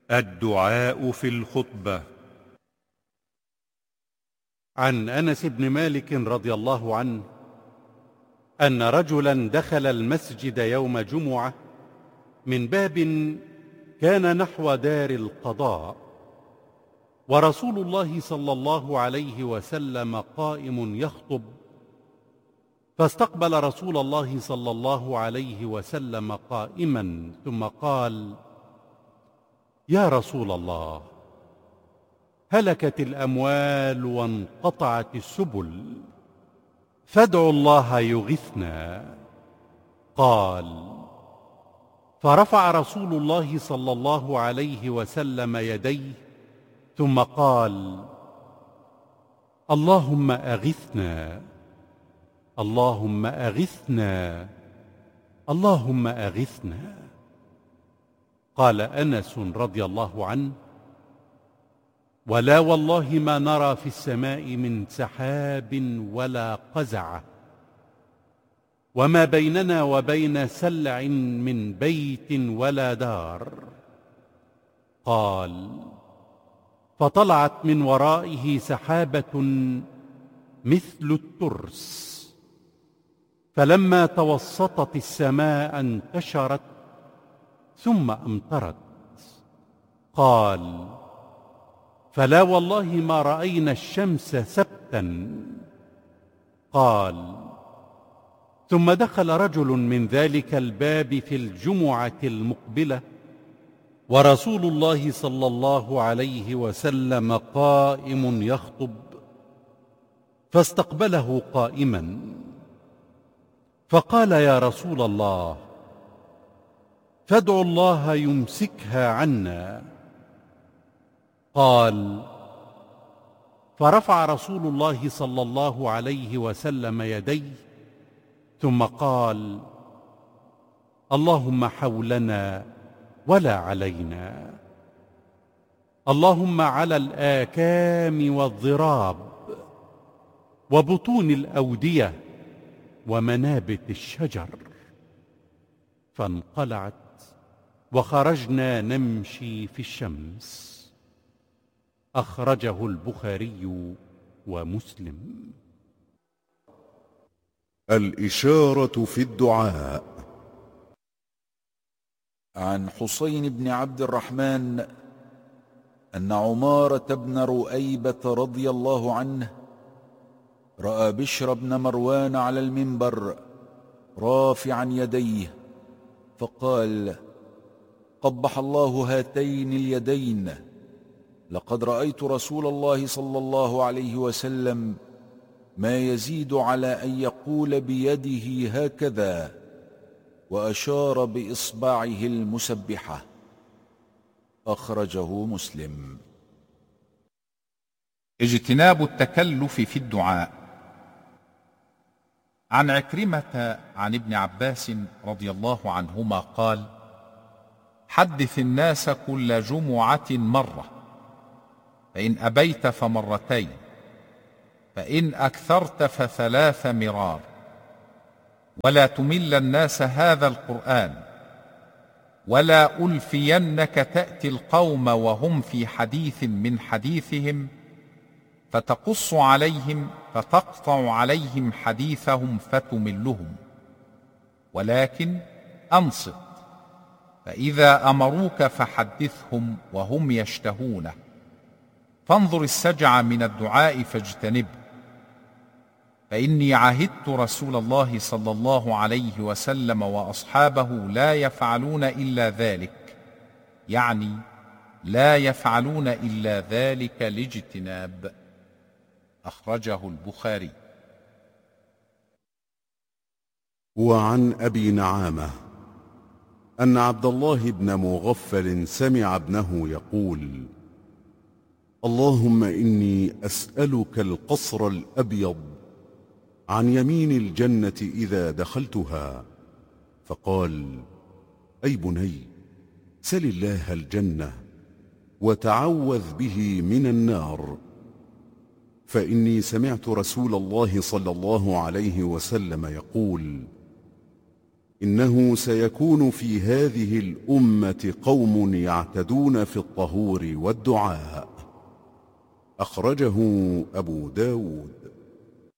الدعاء في الخطبة. عن أنس بن مالك رضي الله عنه أن رجلا دخل المسجد يوم جمعة من باب كان نحو دار القضاء، ورسول الله صلى الله عليه وسلم قائم يخطب، فاستقبل رسول الله صلى الله عليه وسلم قائما ثم قال: يا رسول الله، هلكت الأموال وانقطعت السبل، فادعوا الله يغثنا. قال: فرفع رسول الله صلى الله عليه وسلم يديه ثم قال: اللهم أغثنا، اللهم أغثنا، اللهم أغثنا. قال أنس رضي الله عنه: ولا والله ما نرى في السماء من سحاب ولا قزعة، وما بيننا وبين سلع من بيت ولا دار. قال: فطلعت من ورائه سحابة مثل الترس، فلما توسطت السماء انتشرت ثم أمطرت. قال: فلا والله ما رأينا الشمس سبتا. قال: ثم دخل رجل من ذلك الباب في الجمعة المقبلة، ورسول الله صلى الله عليه وسلم قائم يخطب، فاستقبله قائما، فقال: يا رسول الله، فادعوا الله يمسكها عنا. قال: فرفع رسول الله صلى الله عليه وسلم يديه ثم قال: اللهم حولنا ولا علينا، اللهم على الآكام والضراب وبطون الأودية ومنابت الشجر. فانقلعت وخرجنا نمشي في الشمس. أخرجه البخاري ومسلم. الإشارة في الدعاء. عن حسين بن عبد الرحمن أن عمارة بن رؤيبة رضي الله عنه رأى بشر بن مروان على المنبر رافعا يديه، فقال: قبح الله هاتين اليدين، لقد رأيت رسول الله صلى الله عليه وسلم ما يزيد على أن يقول بيده هكذا، وأشار بإصبعه المسبحة. أخرجه مسلم. اجتناب التكلف في الدعاء. عن عكرمة عن ابن عباس رضي الله عنهما قال: حدث الناس كل جمعة مرة، فإن أبيت فمرتين، فإن أكثرت فثلاث مرار، ولا تمل الناس هذا القرآن، ولا ألفينك تأتي القوم وهم في حديث من حديثهم، فتقص عليهم فتقطع عليهم حديثهم فتملهم، ولكن أنصت، فإذا أمروك فحدثهم وهم يشتهونه، فانظر السجع من الدعاء فاجتنبه، فإني عهدت رسول الله صلى الله عليه وسلم وأصحابه لا يفعلون إلا ذلك، يعني لا يفعلون إلا ذلك لاجتناب. أخرجه البخاري. وعن أبي نعامة أن عبد الله بن مغفل سمع ابنه يقول: اللهم إني أسألك القصر الأبيض عن يمين الجنة إذا دخلتها. فقال: أي بني، سل الله الجنة وتعوذ به من النار، فإني سمعت رسول الله صلى الله عليه وسلم يقول: إنه سيكون في هذه الأمة قوم يعتدون في الطهور والدعاء. أخرجه أبو داود.